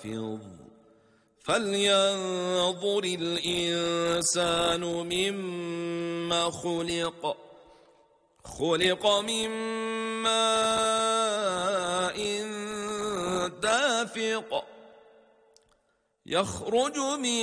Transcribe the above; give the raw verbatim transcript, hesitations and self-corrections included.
حافظ فلينظر الإنسان مما خلق خلق من ماء دافق يخرج من